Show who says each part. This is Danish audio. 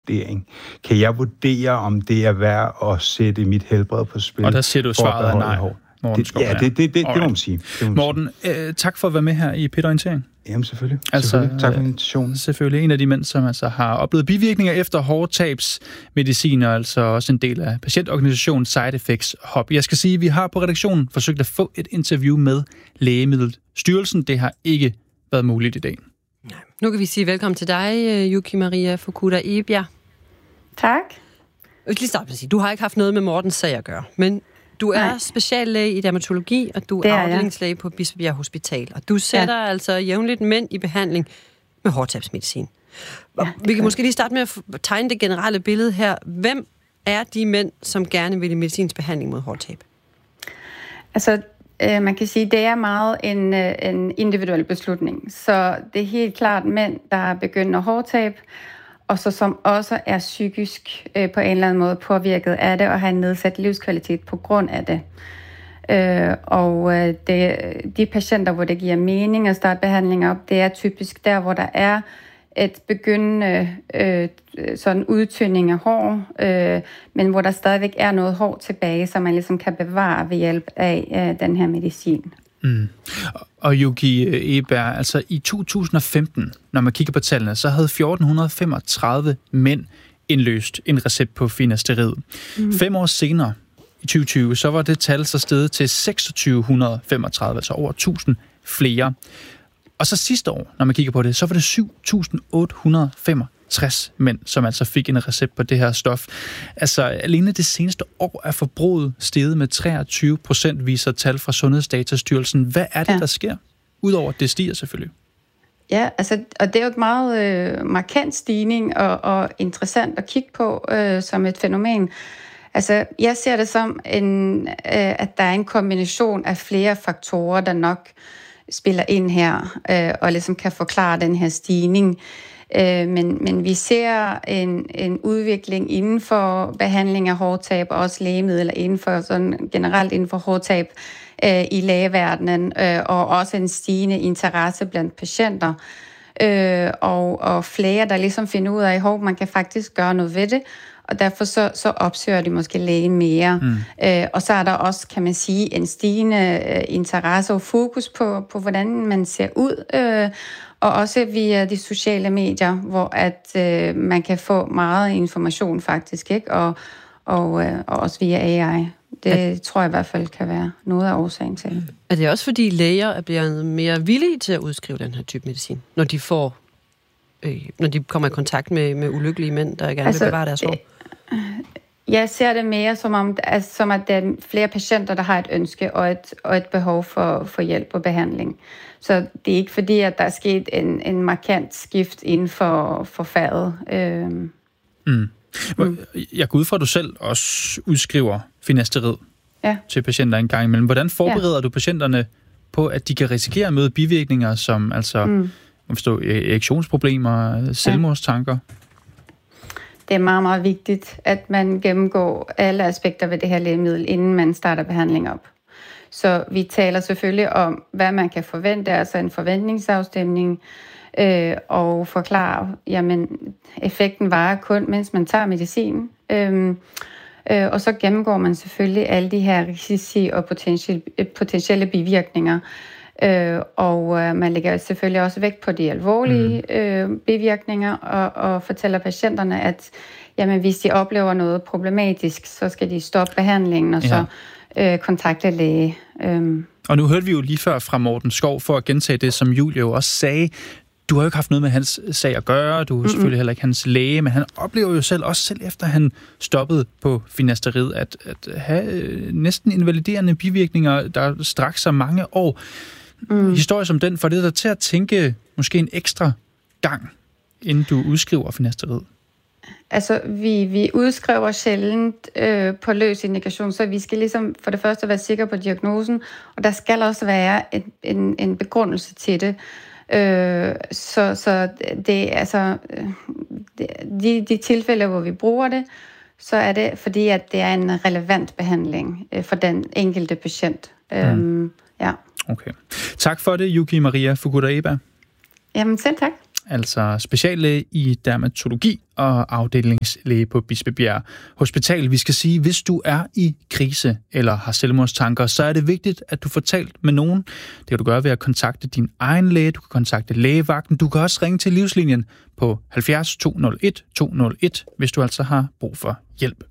Speaker 1: vurdering. Kan jeg vurdere, om det er værd at sætte mit helbred på spil?
Speaker 2: Og der siger du svaret nej, Morten Skov.
Speaker 1: Det må man sige.
Speaker 2: Morten, tak for at være med her i Pet Orientering.
Speaker 1: Jamen selvfølgelig. Tak for invitationen.
Speaker 2: Selvfølgelig en af de mænd, som altså har oplevet bivirkninger efter hårdtabsmedicin, og altså også en del af patientorganisationen Side Effects Hub. Jeg skal sige, at vi har på redaktionen forsøgt at få et interview med Lægemiddelstyrelsen. Det har ikke været muligt i dag.
Speaker 3: Nu kan vi sige velkommen til dig, Yuki Maria Fukuda Egebjerg.
Speaker 4: Tak.
Speaker 3: Jeg vil lige starte med at sige, du har ikke haft noget med Mortens sag at gøre, men du er speciallæge i dermatologi, og du er afdelingslæge på Bispebjerg Hospital. Og du sætter altså jævnligt mænd i behandling med hårdtabsmedicin. Vi kan måske lige starte med at tegne det generelle billede her. Hvem er de mænd, som gerne vil i medicinsk behandling mod hårdtab?
Speaker 4: Altså, man kan sige, at det er meget en individuel beslutning. Så det er helt klart mænd, der begynder hårdtab, og så som også er psykisk på en eller anden måde påvirket af det, og har en nedsat livskvalitet på grund af det. De patienter, hvor det giver mening at starte behandling op, det er typisk der, hvor der er et begyndende sådan udtynding af hår, men hvor der stadigvæk er noget hår tilbage, som man ligesom kan bevare ved hjælp af den her medicin.
Speaker 2: Mm. Og Yuki Egebjerg, altså i 2015, når man kigger på tallene, så havde 1435 mænd indløst en recept på finasterid. 5 år senere, i 2020, så var det tal så steget til 2635, altså over 1000 flere. Og så sidste år, når man kigger på det, så var det 7865 mænd, som altså fik en recept på det her stof. Altså alene det seneste år er forbruget steget med 23%, viser tal fra Sundhedsdatastyrelsen. Hvad er det, der sker? Udover at det stiger selvfølgelig.
Speaker 4: Ja, altså, og det er jo et meget markant stigning og interessant at kigge på som et fænomen. Altså, jeg ser det som, at der er en kombination af flere faktorer, der nok spiller ind her, og ligesom kan forklare den her stigning. Men vi ser en udvikling inden for behandling af hårdtab, og også lægemidler inden for, sådan generelt inden for hårdtab i lægeverdenen, og også en stigende interesse blandt patienter. Og flere, der ligesom finder ud af, at man kan faktisk gøre noget ved det, og derfor så opsøger de måske lægen mere. Og så er der også, kan man sige, en stigende interesse og fokus på hvordan man ser ud, og også via de sociale medier, hvor at man kan få meget information faktisk, ikke? Og også via AI. Det tror jeg i hvert fald kan være noget af årsagen til.
Speaker 3: Er det også fordi læger er blevet mere villige til at udskrive den her type medicin, når de får, når de kommer i kontakt med ulykkelige mænd, der gerne vil bevare deres hår?
Speaker 4: Jeg ser det mere som at der er flere patienter, der har et ønske og et behov for hjælp og behandling. Så det er ikke fordi, at der er sket en markant skift inden for faget.
Speaker 2: Jeg går ud fra, at du selv også udskriver finasterid til patienter en gang imellem. Hvordan forbereder du patienterne på, at de kan risikere at møde bivirkninger som erektionsproblemer, selvmordstanker?
Speaker 4: Det er meget, meget vigtigt, at man gennemgår alle aspekter ved det her lægemiddel, inden man starter behandling op. Så vi taler selvfølgelig om, hvad man kan forvente, altså en forventningsafstemning, og forklare, jamen, effekten varer kun, mens man tager medicin. Og så gennemgår man selvfølgelig alle de her risici og potentielle bivirkninger. Og man lægger selvfølgelig også vægt på de alvorlige bivirkninger, og fortæller patienterne, at jamen, hvis de oplever noget problematisk, så skal de stoppe behandlingen, og så kontakte læge.
Speaker 2: Og nu hørte vi jo lige før fra Morten Skov, for at gentage det, som Julie jo også sagde. Du har jo ikke haft noget med hans sag at gøre, du er selvfølgelig heller ikke hans læge, men han oplever jo selv efter han stoppede på finasterid, at have næsten invaliderende bivirkninger, der straks sig mange år. Historier som den får det dig til at tænke måske en ekstra gang, inden du udskriver finasterid?
Speaker 4: Altså, vi udskriver sjældent på løs indikation, så vi skal ligesom for det første være sikre på diagnosen, og der skal også være en begrundelse til det. Så det altså de tilfælde, hvor vi bruger det, så er det fordi, at det er en relevant behandling for den enkelte patient.
Speaker 2: Okay. Tak for det, Yuki Maria Fukuda Egebjerg.
Speaker 4: Jamen selv tak.
Speaker 2: altså speciallæge i dermatologi og afdelingslæge på Bispebjerg Hospital. Vi skal sige, hvis du er i krise eller har selvmordstanker, så er det vigtigt, at du får talt med nogen. Det kan du gøre ved at kontakte din egen læge, du kan kontakte lægevagten, du kan også ringe til Livslinjen på 70 201 201, hvis du altså har brug for hjælp.